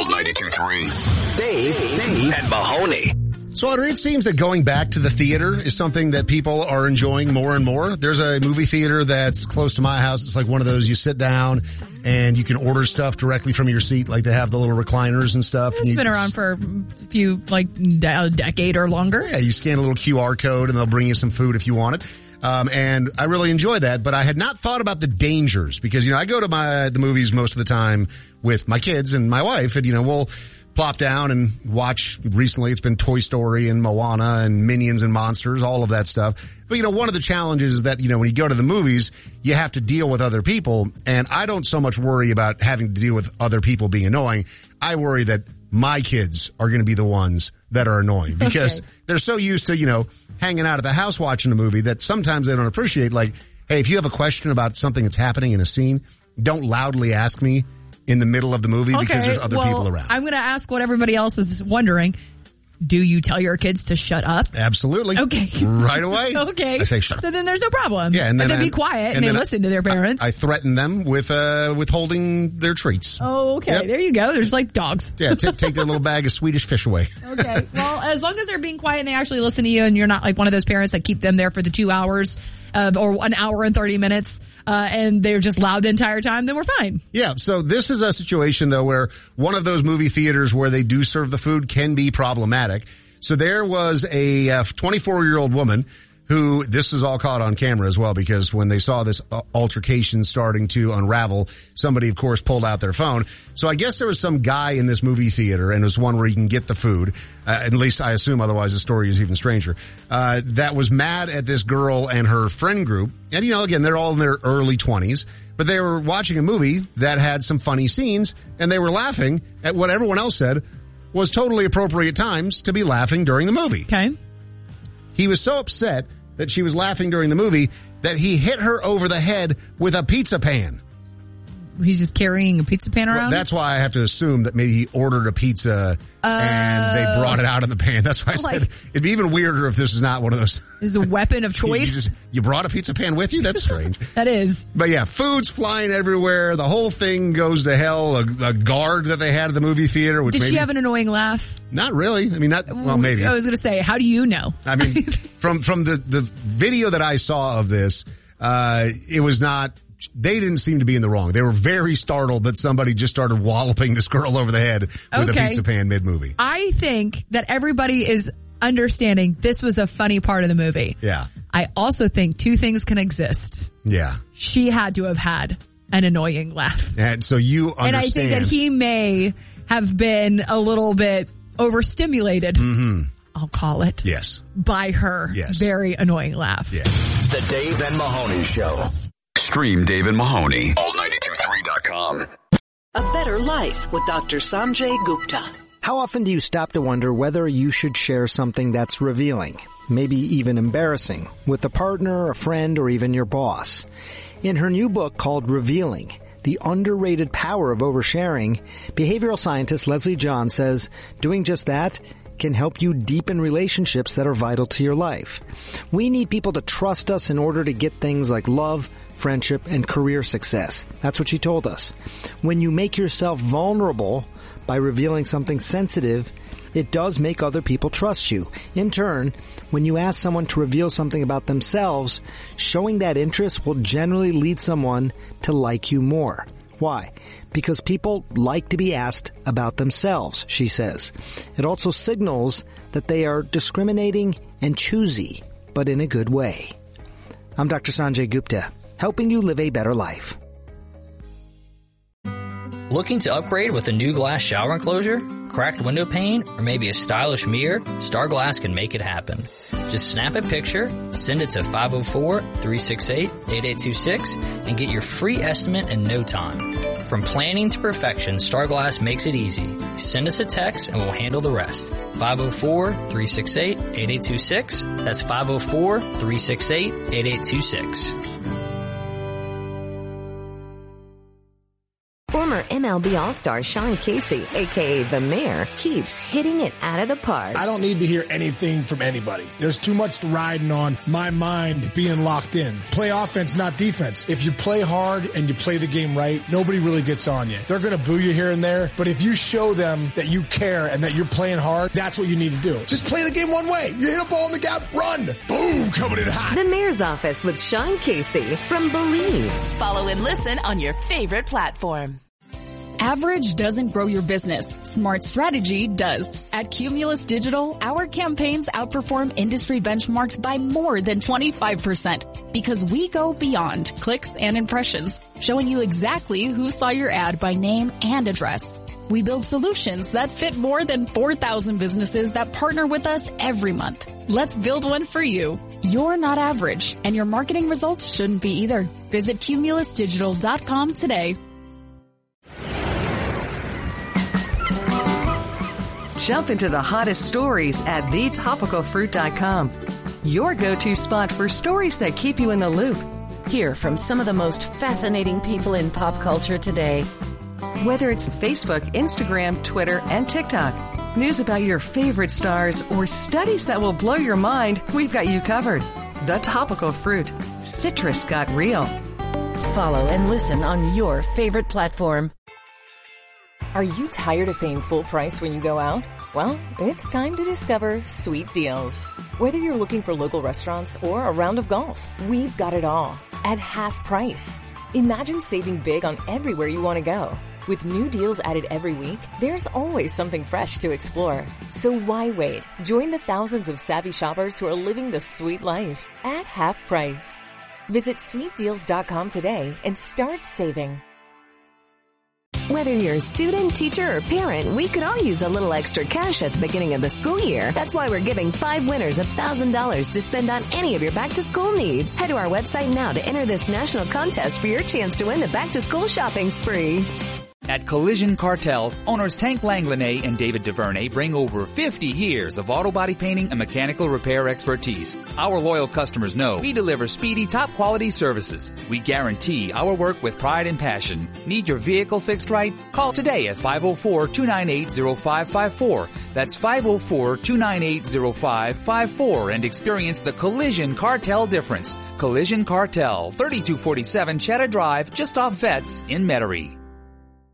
Old 92.3. Dave and Mahoney. So, Audrey, it seems that going back to the theater is something that people are enjoying more and more. There's a movie theater that's close to my house. It's like one of those you sit down and you can order stuff directly from your seat. Like they have the little recliners and stuff. It's been around for a few, like a decade or longer. Yeah, you scan a little QR code and they'll bring you some food if you want it. And I really enjoy that, but I had not thought about the dangers because, I go to the movies most of the time with my kids and my wife and, we'll plop down and watch. Recently it's been Toy Story and Moana and Minions and Monsters, all of that stuff. But, one of the challenges is that, when you go to the movies, you have to deal with other people. And I don't so much worry about having to deal with other people being annoying. I worry that my kids are going to be the ones that are annoying because they're so used to, hanging out at the house watching a movie that sometimes they don't appreciate. Like, hey, if you have a question about something that's happening in a scene, don't loudly ask me in the middle of the movie because there's other people around. I'm going to ask what everybody else is wondering. Do you tell your kids to shut up? Absolutely. Okay. Right away. Okay. I say shut up. So then there's no problem. Yeah, and then be quiet and they listen to their parents. I threaten them with withholding their treats. Oh, okay. Yep. There you go. There's like dogs. Yeah, take their little bag of Swedish fish away. Okay. Well, as long as they're being quiet and they actually listen to you and you're not like one of those parents that keep them there for the 2 hours or 1 hour and 30 minutes and they're just loud the entire time, then we're fine. Yeah. So this is a situation, though, where one of those movie theaters where they do serve the food can be problematic. So there was a 24-year-old woman who, this is all caught on camera as well, because when they saw this altercation starting to unravel, somebody, of course, pulled out their phone. So I guess there was some guy in this movie theater, and it was one where you can get the food, at least I assume, otherwise the story is even stranger, that was mad at this girl and her friend group. And, again, they're all in their early 20s, but they were watching a movie that had some funny scenes, and they were laughing at what everyone else said was totally appropriate times to be laughing during the movie. Okay. He was so upset that she was laughing during the movie that he hit her over the head with a pizza pan. He's just carrying a pizza pan around? Well, that's why I have to assume that maybe he ordered a pizza and they brought it out in the pan. That's why I said it'd be even weirder if this is not one of those. Is a weapon of choice. You brought a pizza pan with you? That's strange. That is. But yeah, food's flying everywhere. The whole thing goes to hell. A guard that they had at the movie theater. Which Did she have an annoying laugh? Not really. I mean, well, maybe. I was going to say, how do you know? I mean, from the video that I saw of this, it was not. They didn't seem to be in the wrong. They were very startled that somebody just started walloping this girl over the head with a pizza pan mid-movie. I think that everybody is understanding this was a funny part of the movie. Yeah. I also think two things can exist. Yeah. She had to have had an annoying laugh. And so you understand. And I think that he may have been a little bit overstimulated. Mm-hmm. I'll call it. Yes. By her very annoying laugh. Yeah. The Dave and Mahoney Show. Stream Dave and Mahoney. All923.com. A better life with Dr. Sanjay Gupta. How often do you stop to wonder whether you should share something that's revealing, maybe even embarrassing, with a partner, a friend, or even your boss? In her new book called Revealing, The Underrated Power of Oversharing, behavioral scientist Leslie John says doing just that can help you deepen relationships that are vital to your life. We need people to trust us in order to get things like love, friendship, and career success. That's what she told us. When you make yourself vulnerable by revealing something sensitive, it does make other people trust you. In turn, when you ask someone to reveal something about themselves, showing that interest will generally lead someone to like you more. Why? Because people like to be asked about themselves, she says. It also signals that they are discriminating and choosy, but in a good way. I'm Dr. Sanjay Gupta, helping you live a better life. Looking to upgrade with a new glass shower enclosure, cracked window pane, or maybe a stylish mirror? Star Glass can make it happen. Just snap a picture, send it to 504-368-8826, and get your free estimate in no time. From planning to perfection, Star Glass makes it easy. Send us a text and we'll handle the rest. 504-368-8826. That's 504-368-8826. Former MLB All-Star Sean Casey, a.k.a. The Mayor, keeps hitting it out of the park. I don't need to hear anything from anybody. There's too much riding on my mind being locked in. Play offense, not defense. If you play hard and you play the game right, nobody really gets on you. They're going to boo you here and there, but if you show them that you care and that you're playing hard, that's what you need to do. Just play the game one way. You hit a ball in the gap, run. Boom, coming in hot. The Mayor's Office with Sean Casey from Believe. Follow and listen on your favorite platform. Average doesn't grow your business. Smart strategy does. At Cumulus Digital, our campaigns outperform industry benchmarks by more than 25% because we go beyond clicks and impressions, showing you exactly who saw your ad by name and address. We build solutions that fit more than 4,000 businesses that partner with us every month. Let's build one for you. You're not average, and your marketing results shouldn't be either. Visit cumulusdigital.com today. Jump into the hottest stories at thetopicalfruit.com. Your go-to spot for stories that keep you in the loop. Hear from some of the most fascinating people in pop culture today. Whether it's Facebook, Instagram, Twitter, and TikTok, news about your favorite stars, or studies that will blow your mind, we've got you covered. The Topical Fruit. Citrus got real. Follow and listen on your favorite platform. Are you tired of paying full price when you go out? Well, it's time to discover Sweet Deals. Whether you're looking for local restaurants or a round of golf, we've got it all at half price. Imagine saving big on everywhere you want to go. With new deals added every week, there's always something fresh to explore. So why wait? Join the thousands of savvy shoppers who are living the sweet life at half price. Visit sweetdeals.com today and start saving. Whether you're a student, teacher, or parent, we could all use a little extra cash at the beginning of the school year. That's why we're giving 5 winners $1,000 to spend on any of your back-to-school needs. Head to our website now to enter this national contest for your chance to win the back-to-school shopping spree. At Collision Cartel, owners Tank Langlanay and David DuVernay bring over 50 years of auto body painting and mechanical repair expertise. Our loyal customers know we deliver speedy, top-quality services. We guarantee our work with pride and passion. Need your vehicle fixed right? Call today at 504-298-0554. That's 504-298-0554 and experience the Collision Cartel difference. Collision Cartel, 3247 Cheddar Drive, just off Vets in Metairie.